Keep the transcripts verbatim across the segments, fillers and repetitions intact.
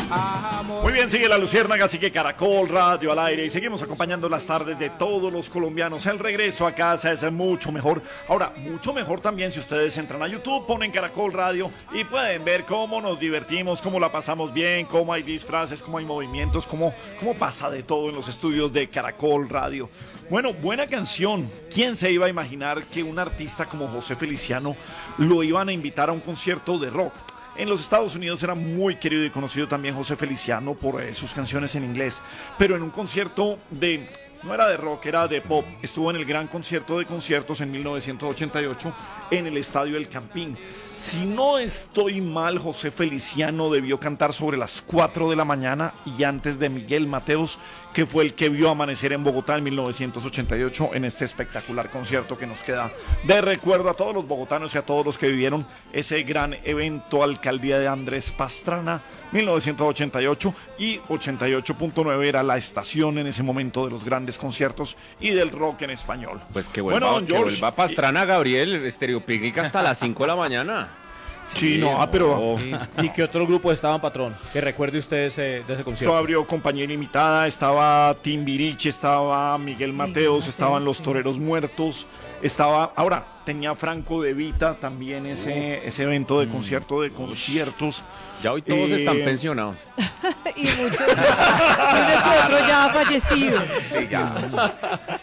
Muy bien, sigue la Luciérnaga, sigue Caracol Radio al aire y seguimos acompañando las tardes de todos los colombianos. El regreso a casa es mucho mejor. Ahora, mucho mejor también si ustedes entran a YouTube, ponen Caracol Radio y pueden ver cómo nos divertimos, cómo la pasamos bien, cómo hay disfraces, cómo hay movimientos, cómo, cómo pasa de todo en los estudios de Caracol Radio. Bueno, buena canción. ¿Quién se iba a imaginar que un artista como José Feliciano lo iban a invitar a un concierto de rock? En los Estados Unidos era muy querido y conocido también José Feliciano por eh, sus canciones en inglés, pero en un concierto de... no era de rock, era de pop. Estuvo en el gran concierto de conciertos en mil novecientos ochenta y ocho en el Estadio El Campín. Si no estoy mal, José Feliciano debió cantar sobre las cuatro de la mañana y antes de Miguel Mateos, que fue el que vio amanecer en Bogotá en mil novecientos ochenta y ocho en este espectacular concierto que nos queda de recuerdo a todos los bogotanos y a todos los que vivieron ese gran evento. Alcaldía de Andrés Pastrana, mil novecientos ochenta y ocho, y ochenta y ocho punto nueve era la estación en ese momento de los grandes conciertos y del rock en español. Pues que vuelva, bueno, don que George, vuelva Pastrana, Gabriel, Estéreo Picnic hasta las cinco de la mañana. Sí, no, pero... ¿Y qué otro grupo estaban, patrón? Que recuerde usted ese, de ese concierto. Abrió Compañía Ilimitada, estaba Timbiriche, estaba Miguel Mateos, estaban Los Toreros Muertos, estaba... Ahora, tenía Franco De Vita también ese, ese evento de concierto de conciertos. Ya hoy todos eh... están pensionados. Y muchos otros ya fallecidos. Sí, ya.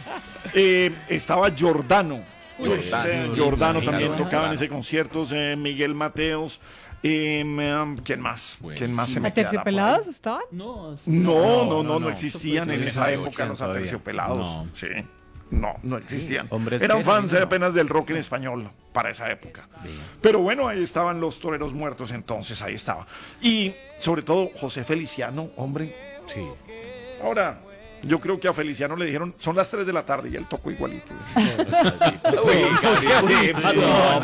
Eh, estaba Giordano. Giordano, Eh, Giordano también Giordano. tocaba en ese concierto, eh, Miguel Mateos, eh, ¿quién más? ¿Quién más se me quedará por ahí? ¿Aterciopelados estaban? No, No, no, no, no existían en Sí, esa sí, época los todavía. Aterciopelados. No. Sí. No, no existían. Hombres Eran que- fans apenas del rock en español para esa época. Pero bueno, ahí estaban Los Toreros Muertos, entonces ahí estaba. Y sobre todo José Feliciano, hombre. Sí. Ahora, yo creo que a Feliciano le dijeron, son las tres de la tarde y él tocó igualito. No,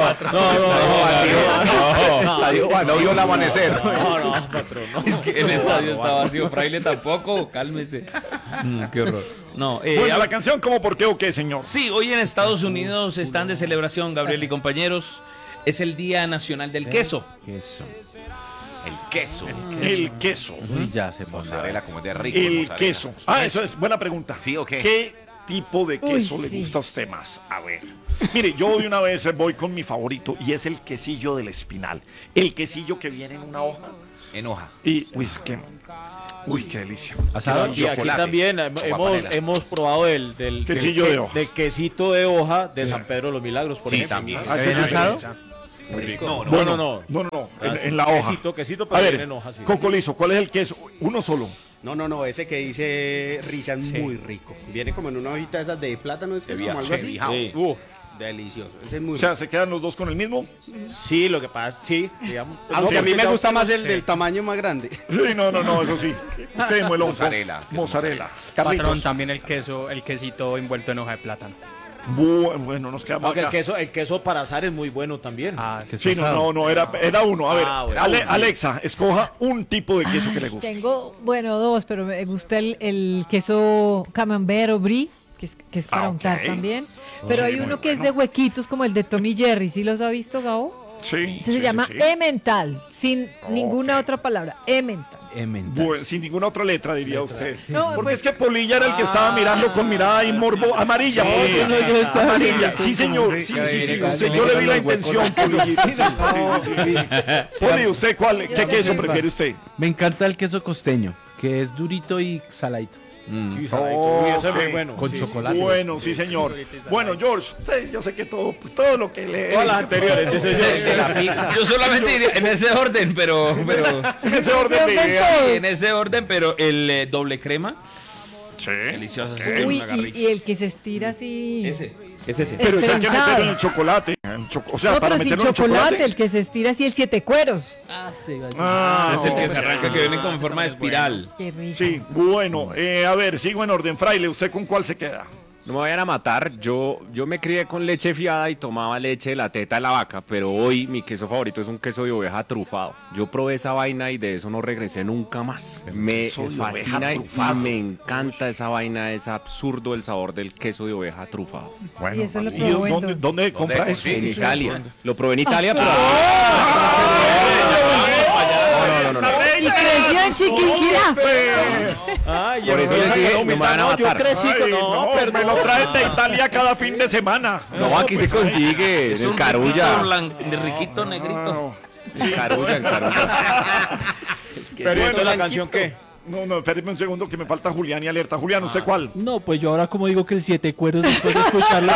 no, No vio el amanecer. no, no, patrón, no. Es que el estadio está vacío, Fraile tampoco, cálmese. Mm, qué horror. No, eh, Bueno, a- la canción, ¿cómo, por qué o qué, señor? sí, hoy en Estados Unidos están de celebración, Gabriel y compañeros. Es el Día Nacional del Queso. Queso. El queso. El queso. Uy, ya se pone. Mozzarella, como es de rico. El mozzarella. queso. Ah, eso es buena pregunta. Sí, ¿o qué? ¿Qué tipo de queso Uy, le sí. gusta a usted más? A ver. Mire, yo de una vez voy con mi favorito y es el quesillo del espinal. El quesillo que viene en una hoja. En hoja. Y, uy, es que... Uy, qué delicia. Asado, y aquí chocolate. también eh, Agua hemos, panela. hemos probado el del Quesillo del, de hoja. del quesito de hoja de San Pedro de los Milagros, por Sí, ejemplo. también. Ah, sí, ¿En asado? Muy rico. No, no, no, no, no. No, no, no, en, Ah, sí. en la hoja. Quesito, quesito, A pero ver, viene en hoja, sí. Cocolizo, ¿cuál es el queso? Uno solo. No, no, no, ese que dice Risa es muy rico. Viene como en una hojita de esas de plátano, es que es como algo así. Sí. Uf, delicioso. Ese es muy O rico. sea, ¿se quedan los dos con el mismo? Sí, lo que pasa, sí, digamos. Aunque No, a mí porque me ya gusta usted más lo el sé. del tamaño más grande. Sí, no, no, no, eso sí. Usted, muelón. Mozzarella, queso Mozzarella. Patrón, Carlitos. también el queso, el quesito envuelto en hoja de plátano. Bu- Bueno, nos quedamos Aunque el acá. queso, el queso para asar es muy bueno también. Ah, queso Sí, no, asado. no, no, era, era uno. A ver, Ah, bueno. Ale- Alexa, escoja un tipo de queso que le guste. Tengo, bueno, dos, pero me gusta el, el queso camembert o brie, que es, que es para Ah, ok. untar también. Pero Sí, hay muy uno que es bueno. de huequitos, como el de Tommy Jerry. ¿Sí los ha visto, Gabo? Sí, Ese sí, se llama sí, sí. emmental, sin ninguna otra palabra. Emmental. Bueno, sin ninguna otra letra, diría usted. No, Porque pues- es que Polilla era el que estaba mirando con mirada y morbo amarilla. Sí, Polilla. no, yo estaba amarilla. viendo Sí, señor. Sí, sí, sí. Usted, yo le vi la intención, Polilla. Sí, sí, sí, sí. Poli, ¿usted cuál? ¿Qué queso prefiere usted? Me encanta el queso costeño, que es durito y saladito. Sí, saladito. Uy, ese es muy Ok. bueno. Con sí, chocolate. Bueno, sí, señor. Bueno, George, usted, yo sé que todo, todo lo que le... Todas las anteriores, dice yo. La pizza. Yo solamente diría en ese orden, pero, pero En ese orden de ideas. sí, en ese orden, pero el eh, doble crema, Sí. delicioso. así con Uy, una garrita. y, y el que se estira así. Ese, es ese. Pero ese hay que prensado. meterlo en el chocolate. En cho- o sea, No, para pero sin meterlo en chocolate, chocolate. el que se estira así, el siete cueros. Ah, sí, Ah, es el que no, se arranca, que viene con forma de espiral. Qué rico. Sí, bueno. Eh, a ver, sigo en orden. Fraile, ¿usted con cuál se queda? No me vayan a matar, yo, yo me crié con leche fiada y tomaba leche de la teta de la vaca, pero hoy mi queso favorito es un queso de oveja trufado. Yo probé esa vaina y de eso no regresé nunca más. Me queso de oveja fascina y trufado. me encanta esa vaina, es absurdo el sabor del queso de oveja trufado. Bueno, Y eso lo ¿y probó en dónde, dónde? dónde compra eso? En Italia. Lo probé en Italia, pero... Y creció nació en Chiquinquirá. Ay, Por eso les dije, no me van a yo matar. crecí con... Ay, No, no, perdón. me lo traen de Italia cada fin de semana. No, aquí se consigue. Es En un Carulla. riquito, blan- de riquito negrito. En Carulla, en Carulla. Pero Bueno, ¿la canción qué? No, no, espéreme un segundo que me falta Julián y alerta. Julián, ¿usted cuál? No, pues yo ahora como digo que el siete cueros después de escucharlo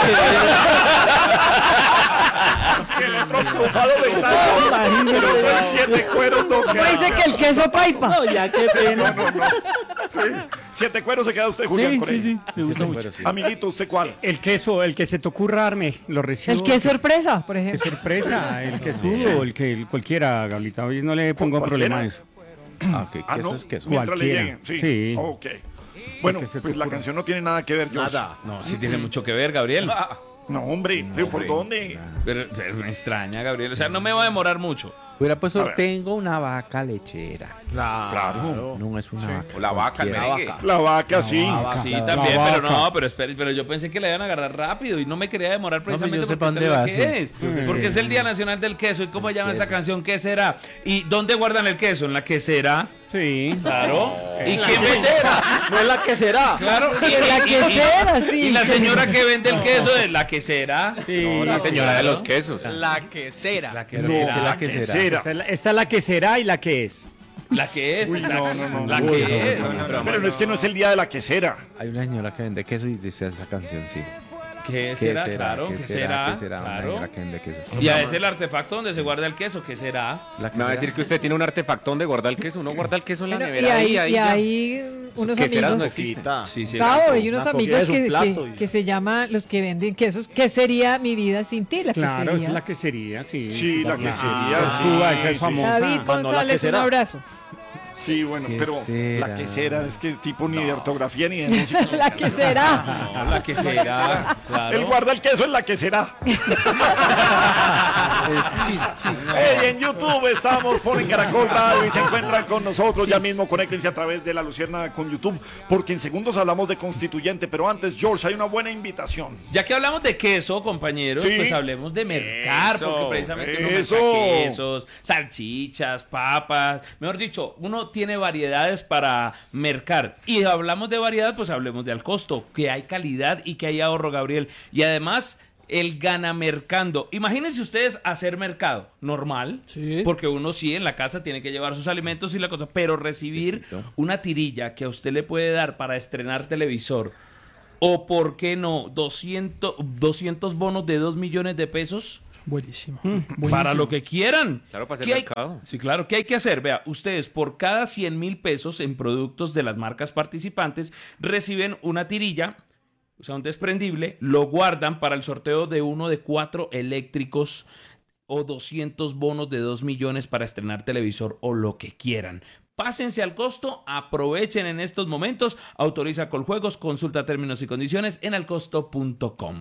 que El otro trufado de Italia. Pero fue el siete cueros no ¿Cómo queda. dice que el queso paipa? No, ya qué pena. Sí. Siete cueros se queda usted, Julián, Sí, con sí, él. sí, me gusta mucho. Amiguito, ¿usted cuál? El queso, el que se te ocurra darme, lo recibo. El que sorpresa, por Qué ejemplo. sorpresa, el quesudo, el que el cualquiera, Gablita. Hoy no le pongo ¿Cualquiera? problema a eso. Ah, ok, Ah, queso no, es queso. mientras le Cualquiera. lleguen. Sí. Sí. Ok. Bueno, que se te pues la ocurra. canción no tiene nada que ver, George. Nada. No, sí tiene mucho que ver, Gabriel. No, hombre, ¿pero por dónde? Pero, pero me extraña, Gabriel. O sea, no me va a demorar mucho. Hubiera A puesto, ver. tengo una vaca lechera. Claro. No es una vaca. O la vaca, el cualquiera. merengue. La vaca, sí. Sí, la también, vaca. pero no, pero espere, pero yo pensé que le iban a agarrar rápido y no me quería demorar pues precisamente yo sé porque pa' usted dónde sabe va, qué sí. es. Porque es el Día Nacional del Queso. ¿Y cómo llama esa canción? ¿Qué será? ¿Y dónde guardan el queso? ¿En la quesera? Sí. Claro. ¿Y quién vende? No es la que será. Claro. Y, En la y- y- quesera, sí. y la señora que vende el queso de la quesera. No, la señora de los quesos. La quesera. La No, sí, la que ¿Qué será. será? Esta es, la, esta es la que será y la que es. La que es. Uy, no, exacto. no, no, La no, que no, es. no, no, Pero no es que no es el día de la quesera. Hay una señora que vende queso y dice esa canción, sí. ¿Qué ¿Qué será? Claro, ¿qué será? ¿Qué será? Una Claro. señora que vende queso. Y a ese el artefacto donde se guarda el queso, ¿qué será? La que Me va a será. decir que usted tiene un artefacto donde guarda el queso. Uno guarda el queso en la Bueno, y nevera. ahí, ahí, y ya. ahí unos queseras no amigos. existen. Sí, sí. Claro, hay unos una amigos cogida es un que, plato que, y- que se llaman los que venden quesos. ¿Qué sería mi vida sin ti? La Claro, esa quesería. es la quesería, sí. Sí, la quesería, Ah, sí, Cuba, esa es sí. famosa. David Cuando la González, un quesera. abrazo. Sí, bueno, pero Quesera. la quesera es que tipo ni de ortografía ni de música. La que será. No, la que será. Claro. Él guarda el queso en la quesera. Es chis, chis. Hey, en YouTube estamos, ponen Caracol Radio y se encuentran con nosotros. Ya mismo conéctense a través de La Lucierna con YouTube, porque en segundos hablamos de constituyente. Pero antes, George, hay una buena invitación. Ya que hablamos de queso, compañeros, Sí. pues hablemos de mercar, Eso, porque precisamente uno eso. merca quesos, salchichas, papas, mejor dicho, uno tiene variedades para mercar. Y hablamos de variedad, pues hablemos de al costo, que hay calidad y que hay ahorro, Gabriel. Y además, el gana mercando. Imagínense ustedes hacer mercado normal, Sí. porque uno sí en la casa tiene que llevar sus alimentos y la cosa, pero recibir Necesito. una tirilla que a usted le puede dar para estrenar televisor, o por qué no, doscientos, doscientos bonos de dos millones de pesos Buenísimo. para lo que quieran. Claro, para hacer ¿Qué hay- mercado. Sí, claro. ¿Qué hay que hacer? Vea, ustedes por cada cien mil pesos en productos de las marcas participantes reciben una tirilla, o sea, un desprendible, lo guardan para el sorteo de uno de cuatro eléctricos o doscientos bonos de dos millones para estrenar televisor o lo que quieran. Pásense al costo, aprovechen en estos momentos, autoriza Coljuegos, consulta términos y condiciones en alcosto punto com.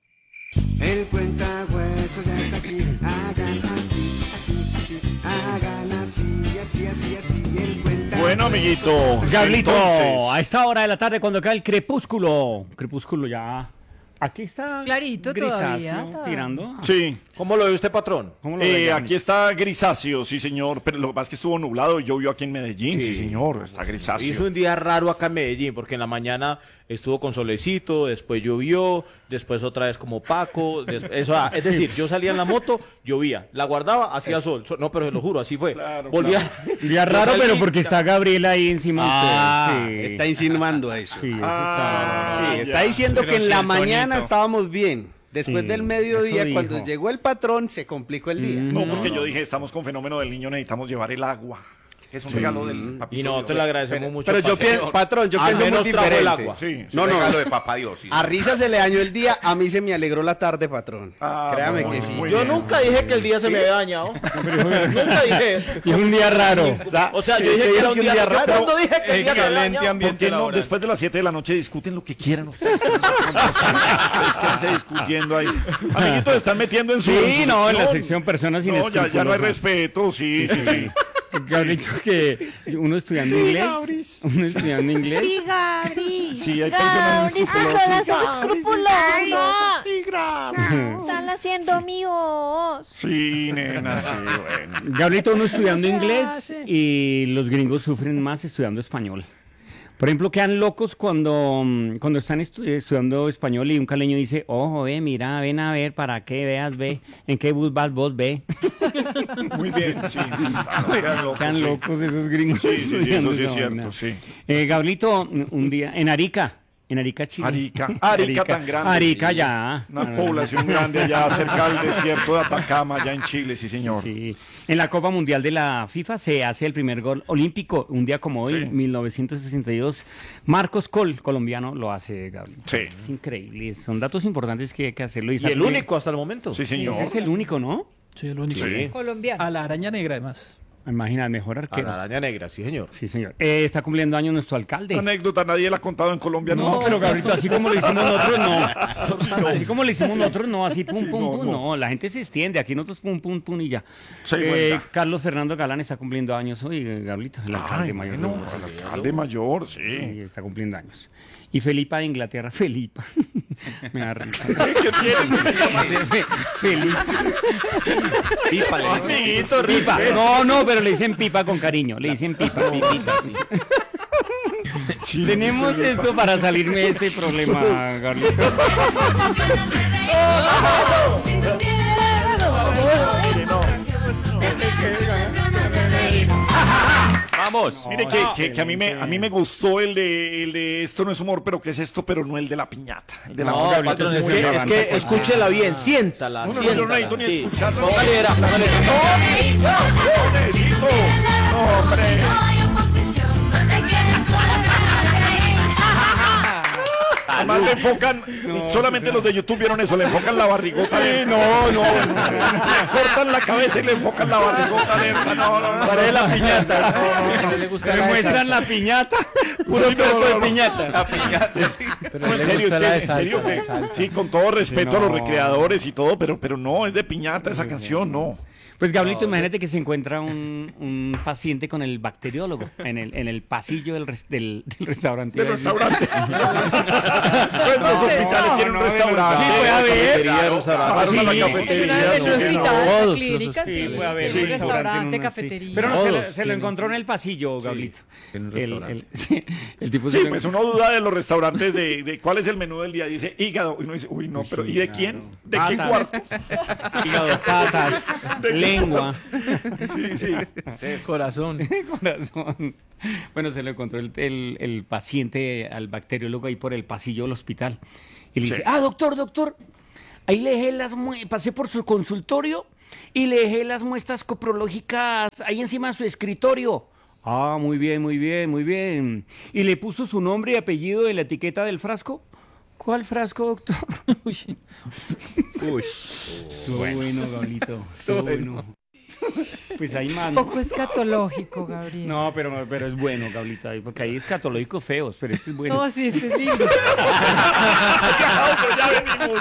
El cuentahuesos ya está aquí. Hagan así, así, así. Hagan así, así, así, así. El cuentahuesos. Bueno, amiguito. Gablito, entonces, a esta hora de la tarde cuando cae el crepúsculo. Crepúsculo ya. Aquí está. Clarito grisáceo, todavía. tirando. Sí. ¿Cómo lo ve usted, patrón? ¿Cómo lo Eh, ve, aquí está grisáceo, sí, señor. Pero lo que pasa es que estuvo nublado y llovió aquí en Medellín, sí, Sí. señor. Está grisáceo. Hizo un día raro acá en Medellín, porque en la mañana estuvo con solecito, después llovió, después otra vez como Paco. des- Eso, ah, es decir, yo salía en la moto, llovía, la guardaba, hacía sol. So- No, pero se lo juro, así fue. Claro, Volvía. Un día raro, Yo pero salí- porque está Gabriela ahí encima Ah, de usted. Sí. está insinuando eso. Sí, eso Ah, Sí, ya. está diciendo Pero que en la sí, mañana bonito. estábamos bien. Después Sí, del mediodía, eso cuando dijo. llegó el patrón, se complicó el día. No, porque yo dije, estamos con fenómeno del niño, necesitamos llevar el agua. Es un regalo del papito Y nosotros Dios. le agradecemos mucho. Pero yo patrón. pienso, patrón, yo Al pienso muy menos trajo el diferente. agua. Sí. No, no, Regalo de papá Dios. Sí. a Risa se le dañó el día, a mí se me alegró la tarde, patrón. Ah, Créame bueno, que sí. muy Yo bien. nunca dije que el día se me había dañado. Nunca dije eso. Y es un día raro. O sea, yo Usted dije que dijo era un que un día día raro. raro. Yo cuando dije que el día se me había Excelente dañado. ¿Por ambiente qué no laboral. después de las siete de la noche discuten lo que quieran ustedes? Ustedes quédense discutiendo ahí. Amiguitos, se están metiendo en su Sí, en su no, en la sección. sección personas No, ya, ya no hay inescrupulosas. respeto, sí, sí, sí. Gabrito, que uno estudiando Sí, inglés. Gabris. Uno estudiando inglés. Sí, Gabri. Sí, hay personas inescrupulosas. escrupulosas. negra. Están haciendo míos. Sí, nena, sí, bueno. Gabrielito, uno estudiando ¿Cómo se inglés hace? y los gringos sufren más estudiando español. Por ejemplo, quedan locos cuando, mm, cuando están estu- estudiando español y un caleño dice, ojo, ve, mira, ven a ver, para que veas, ve, en qué bus vas vos, ve. Muy bien, sí. Claro, quedan locos, Quedan sí. locos esos gringos. Sí, sí, sí, eso estudiando sí es esa cierto, vaina. sí. Eh, Gabrielito, un día, en Arica, en Arica, Chile. Arica, Arica tan grande. Arica ya. Una población grande allá cerca del desierto de Atacama, allá en Chile, sí señor. Sí. En la Copa Mundial de la FIFA se hace el primer gol olímpico, un día como hoy, Sí. mil novecientos sesenta y dos. Marcos Col, colombiano, lo hace, Gabriel. Sí. Es increíble, son datos importantes que hay que hacerlo. Y el único hasta el momento. Sí, señor. Es el único, ¿no? Sí, el único. Sí. Colombiano. A la araña negra, además. Imagina, el mejor A arquero. la araña negra, sí, señor. Sí, señor. Eh, está cumpliendo años nuestro alcalde. Una anécdota, nadie la ha contado en Colombia, No, ¿no? pero Gabrielito, así como lo hicimos nosotros, no. Así como lo hicimos nosotros, no, así pum, Sí, pum, no, pum, no. no. La gente se extiende, aquí nosotros pum, pum, pum y ya. Sí, Eh, bueno. Carlos Fernando Galán está cumpliendo años hoy, eh, Gabrielito, el alcalde Ay, mayor. bueno, de- el alcalde mayor, sí. Sí, está cumpliendo años. Y Felipa de Inglaterra, Felipa. Me da risa. ¿Qué tienes? Fe- Felipa. Pipa, le dicen. Amiguito, Pipa. respeto. No, no, pero le dicen pipa con cariño. Le dicen pipa, pipita, sí. Sí, Tenemos Felipa. esto para salirme de este problema, Gabrielito. Mire, no. Vamos. Mire que, que- que a mí me a mí me gustó el de el de esto no es humor, pero que es esto, pero no el de la piñata. El de la No, Gabrielito patrón, es muy que, es elegante. que escúchela bien, siéntala, No, no, no, siéntala. no necesito ni Sí. escucharla. Póngale, era, póngale. No necesito. No, hombre. Además le enfocan, solamente los de YouTube vieron eso, le enfocan la barrigota de no, no, le cortan la cabeza y le enfocan la barrigota de no, no, no. Paré la piñata. Me muestran la piñata. Puro cuerpo de piñata. La piñata, sí. No, en serio, es que, en serio, que- sí, con todo respeto a los No. recreadores y todo, pero, pero no, es de piñata esa canción, no. Pues Gabrielito, imagínate que se encuentra un, un paciente con el bacteriólogo en el, en el pasillo del, res- del, del restaurante. Del restaurante. Pues los hospitales no, tienen no, un restaurante. sí, puede haber. Claro, restaurante. Bajaron a la Sí, cafetería. Una vez sí, en sí, un no. hospital, Todos en los clínica, sí, Sí, puede haber sí, un un restaurante, en una- sí. cafetería. Pero no, se, lo- Todos se lo tienen. encontró en el pasillo, Gabrielito. en un El, restaurante. el, sí, el tipo se Sí, lo- pues uno duda de los restaurantes de, de cuál es el menú del día. Dice hígado. Y uno dice, uy, no, pero ¿y de quién? ¿De qué Patas. cuarto? hígado, patas, lengua. Sí, sí. Corazón. Corazón. Bueno, se lo encontró el, el- el paciente al bacteriólogo ahí por el pasillo del hospital. Y le Sí. dice, ah, doctor, doctor, ahí le dejé las mue- pasé por su consultorio y le dejé las muestras coprológicas ahí encima de su escritorio. Ah, muy bien, muy bien, muy bien. ¿Y le puso su nombre y apellido en la etiqueta del frasco? ¿Cuál frasco, doctor? Uy. Uy. Estuvo bueno, Gablito. Estuvo bueno. Pues ahí Un mando. poco escatológico, Gabriel. No, pero, pero es bueno, Gablita, porque hay escatológicos feos, pero este es bueno. No, sí, este es lindo. Ya venimos.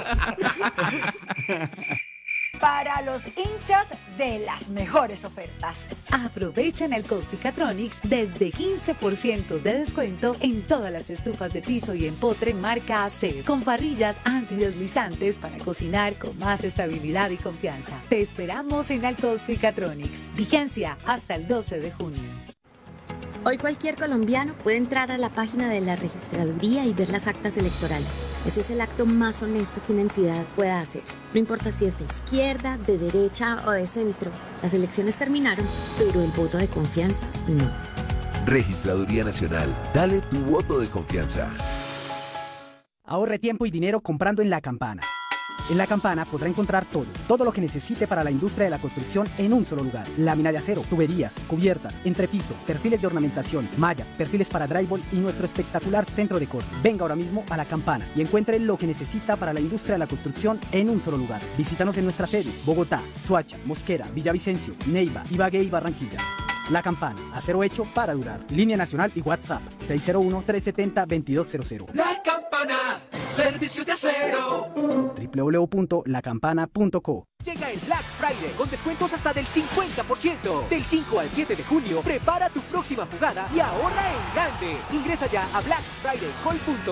Para los hinchas de las mejores ofertas. Aprovechen el Costicatronics desde quince por ciento de descuento en todas las estufas de piso y empotre marca A C, con parrillas antideslizantes para cocinar con más estabilidad y confianza. Te esperamos en el Costicatronics. Vigencia hasta el doce de junio. Hoy cualquier colombiano puede entrar a la página de la registraduría y ver las actas electorales. Eso es el acto más honesto que una entidad pueda hacer. No importa si es de izquierda, de derecha o de centro. Las elecciones terminaron, pero el voto de confianza no. Registraduría Nacional. Dale tu voto de confianza. Ahorre tiempo y dinero comprando en La Campana. En La Campana podrá encontrar todo, todo lo que necesite para la industria de la construcción en un solo lugar. Lámina de acero, tuberías, cubiertas, entrepiso, perfiles de ornamentación, mallas, perfiles para drywall y nuestro espectacular centro de corte. Venga ahora mismo a La Campana y encuentre lo que necesita para la industria de la construcción en un solo lugar. Visítanos en nuestras sedes: Bogotá, Soacha, Mosquera, Villavicencio, Neiva, Ibagué y Barranquilla. La Campana, acero hecho para durar. Línea nacional y WhatsApp seis cero uno, tres siete cero, dos dos cero cero. La Campana, servicio de acero. doble u doble u doble u punto la campana punto co. Llega el Black Friday con descuentos hasta del cincuenta por ciento. Del cinco al siete de junio, prepara tu próxima jugada y ahorra en grande. Ingresa ya a black friday call punto com.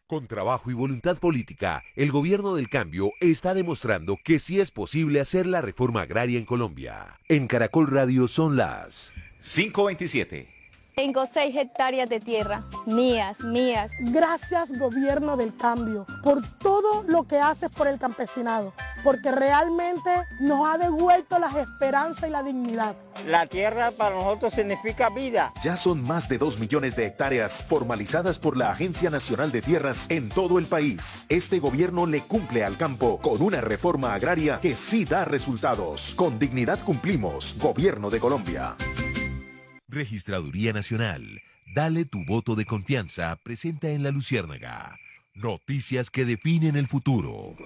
Con trabajo y voluntad política, el gobierno del cambio está demostrando que sí es posible hacer la reforma agraria en Colombia. En Caracol Radio son las cinco veintisiete. Tengo seis hectáreas de tierra, mías, mías. Gracias, gobierno del cambio, por todo lo que haces por el campesinado, porque realmente nos ha devuelto la esperanza y la dignidad. La tierra para nosotros significa vida. Ya son más de dos millones de hectáreas formalizadas por la Agencia Nacional de Tierras en todo el país. Este gobierno le cumple al campo con una reforma agraria que sí da resultados. Con dignidad cumplimos, Gobierno de Colombia. Registraduría Nacional. Dale tu voto de confianza. Presenta en La Luciérnaga. Noticias que definen el futuro.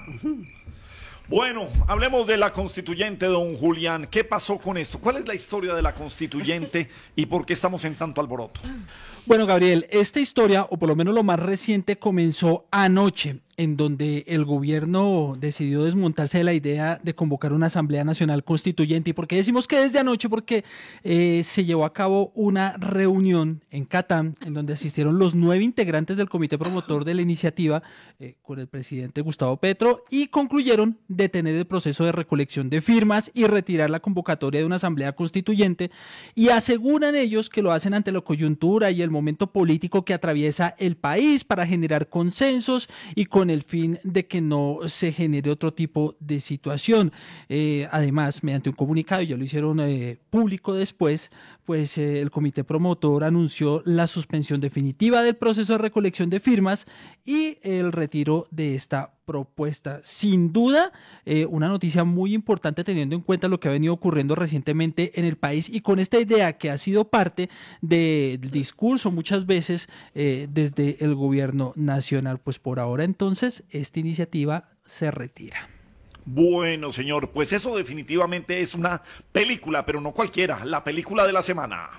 Bueno, hablemos de la constituyente, don Julián. ¿Qué pasó con esto? ¿Cuál es la historia de la constituyente y por qué estamos en tanto alboroto? Bueno, Gabriel, esta historia, o por lo menos lo más reciente, comenzó anoche, en donde el gobierno decidió desmontarse de la idea de convocar una Asamblea Nacional Constituyente. ¿Y por qué decimos que desde anoche? Porque eh, se llevó a cabo una reunión en Catán, en donde asistieron los nueve integrantes del comité promotor de la iniciativa, eh, con el presidente Gustavo Petro, y concluyeron detener el proceso de recolección de firmas y retirar la convocatoria de una Asamblea Constituyente, y aseguran ellos que lo hacen ante la coyuntura y el momento político que atraviesa el país para generar consensos y con el fin de que no se genere otro tipo de situación. Eh, además, mediante un comunicado, y ya lo hicieron eh, público después, pues eh, el comité promotor anunció la suspensión definitiva del proceso de recolección de firmas y el retiro de esta propuesta. Sin duda, eh, una noticia muy importante teniendo en cuenta lo que ha venido ocurriendo recientemente en el país y con esta idea que ha sido parte del discurso muchas veces eh, desde el gobierno nacional. Pues por ahora entonces esta iniciativa se retira. Bueno, señor, pues eso definitivamente es una película, pero no cualquiera, la película de la semana.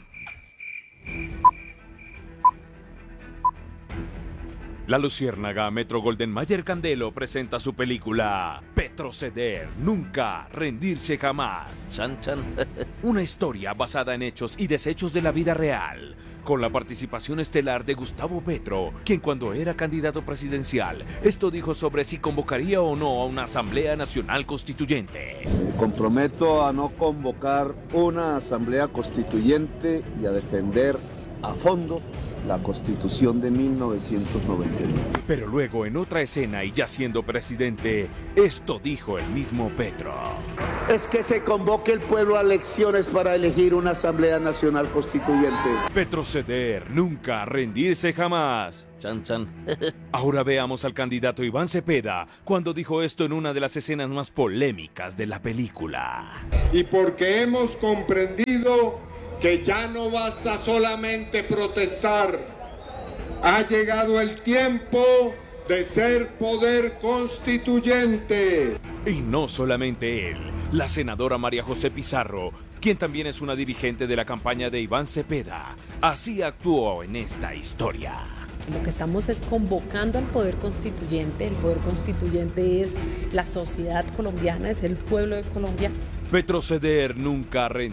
La Luciérnaga Metro Golden Mayer Candelo presenta su película Petroceder, nunca, rendirse jamás. Chan, chan. Una historia basada en hechos y desechos de la vida real, con la participación estelar de Gustavo Petro, quien cuando era candidato presidencial, esto dijo sobre si convocaría o no a una Asamblea Nacional Constituyente. Me comprometo a no convocar una Asamblea Constituyente y a defender a fondo la Constitución de mil novecientos noventa y nueve. Pero luego, en otra escena y ya siendo presidente, esto dijo el mismo Petro. Es que se convoque el pueblo a elecciones para elegir una Asamblea Nacional Constituyente. Petroceder, nunca, rendirse jamás. Chan, chan. Ahora veamos al candidato Iván Cepeda cuando dijo esto en una de las escenas más polémicas de la película. Y porque hemos comprendido que ya no basta solamente protestar, ha llegado el tiempo de ser poder constituyente. Y no solamente él, la senadora María José Pizarro, quien también es una dirigente de la campaña de Iván Cepeda, así actuó en esta historia. Lo que estamos es convocando al poder constituyente. El poder constituyente es la sociedad colombiana, es el pueblo de Colombia. Petroceder, nunca rendirse.